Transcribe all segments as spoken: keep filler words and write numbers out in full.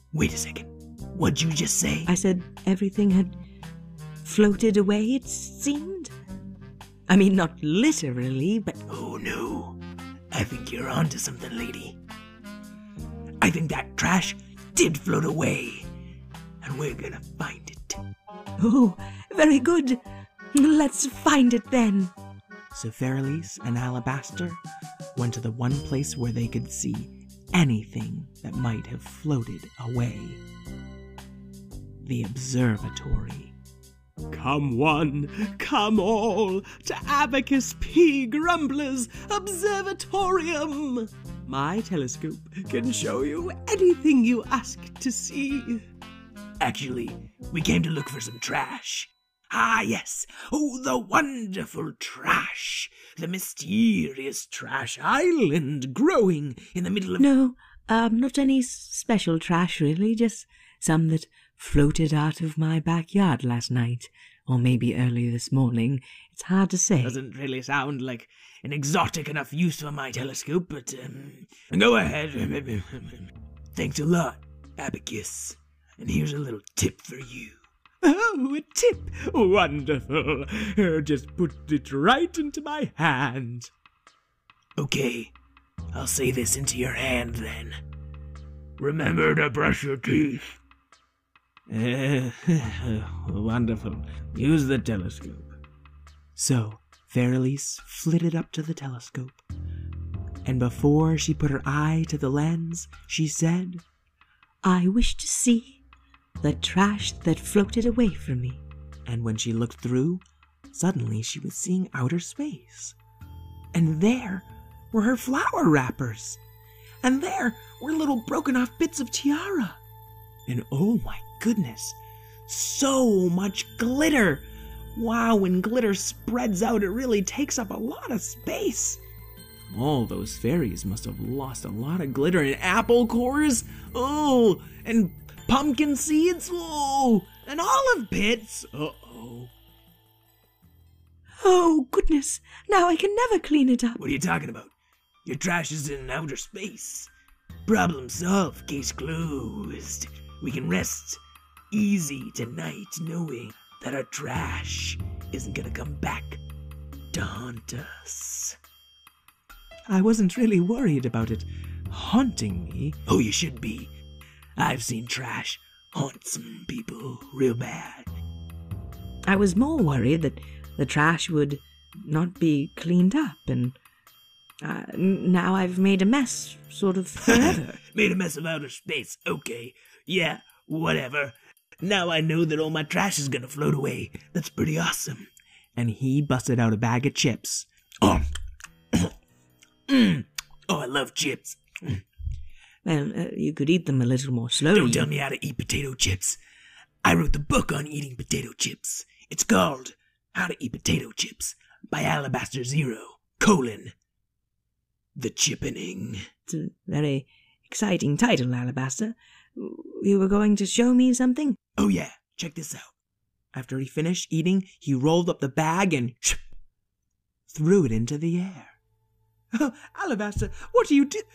Wait a second. What'd you just say? I said everything had floated away, it seemed. I mean, not literally, but... Oh, no. I think you're onto something, lady. I think that trash did float away, and we're gonna find it. Oh, very good. Let's find it then. So Fiorelise and Alabaster went to the one place where they could see anything that might have floated away. The observatory. Come one, come all, to Abacus P. Grumbler's Observatorium. My telescope can show you anything you ask to see. Actually, we came to look for some trash. Ah, yes. Oh, the wonderful trash. The mysterious trash island growing in the middle of... No, um, not any special trash, really. Just some that floated out of my backyard last night. Or maybe early this morning. It's hard to say. Doesn't really sound like an exotic enough use for my telescope, but um, go ahead. Thanks a lot, Abacus. And here's a little tip for you. Oh, a tip! Wonderful. Uh, just put it right into my hand. Okay, I'll say this into your hand then. Remember to brush your teeth. Uh, wonderful. Use the telescope. So Fiorelise flitted up to the telescope, and before she put her eye to the lens, she said, I wish to see the trash that floated away from me. And when she looked through, suddenly she was seeing outer space. And there were her flower wrappers. And there were little broken off bits of tiara. And oh my goodness, so much glitter. Wow, when glitter spreads out, it really takes up a lot of space. All those fairies must have lost a lot of glitter in apple cores. Oh, and pumpkin seeds. Oh, and olive pits. Uh-oh. Oh, goodness. Now I can never clean it up. What are you talking about? Your trash is in outer space. Problem solved, case closed. We can rest easy tonight knowing that our trash isn't gonna come back to haunt us. I wasn't really worried about it haunting me. Oh, you should be. I've seen trash haunt some people real bad. I was more worried that the trash would not be cleaned up, and uh, now I've made a mess, sort of forever. Made a mess of outer space, okay. Yeah, whatever. Now I know that all my trash is gonna float away. That's pretty awesome. And he busted out a bag of chips. Oh, mm. Oh, I love chips. Mm. Well, uh, you could eat them a little more slowly. Don't tell me how to eat potato chips. I wrote the book on eating potato chips. It's called How to Eat Potato Chips by Alabaster Zero, colon, The Chippening. It's a very exciting title, Alabaster. You were going to show me something? Oh yeah, check this out. After he finished eating, he rolled up the bag and threw it into the air. Oh, Alabaster, what are you do?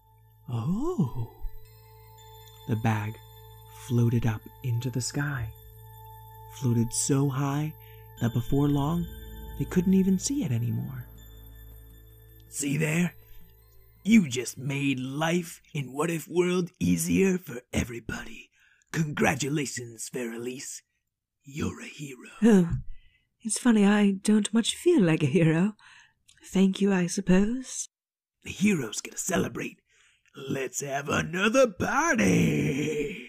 Oh. The bag floated up into the sky. Floated so high that before long, they couldn't even see it anymore. See there? You just made life in What If World easier for everybody. Congratulations, Fiorelise. You're a hero. Oh, it's funny, I don't much feel like a hero. Thank you, I suppose. The hero's gonna celebrate. Let's have another party.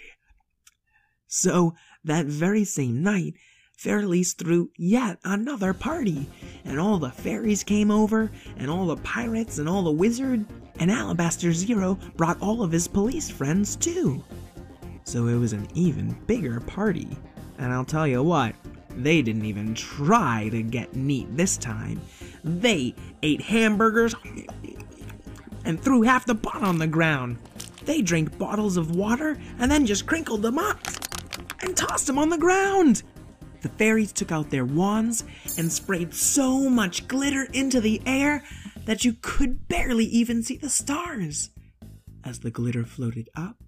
So, that very same night, Fiorelise threw yet another party, and all the fairies came over, and all the pirates, and all the wizards, and Alabaster Zero brought all of his police friends too. So it was an even bigger party, and I'll tell you what, they didn't even try to get neat this time. They ate hamburgers and threw half the pot on the ground. They drank bottles of water and then just crinkled them up and tossed them on the ground. The fairies took out their wands and sprayed so much glitter into the air that you could barely even see the stars. As the glitter floated up